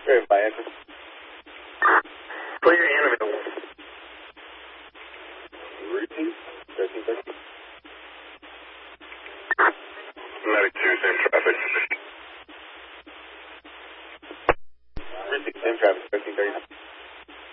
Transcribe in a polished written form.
Very by exit. Clear and available. Repeat. 1313. Medic 2, same traffic. Repeat. Same traffic. 1330.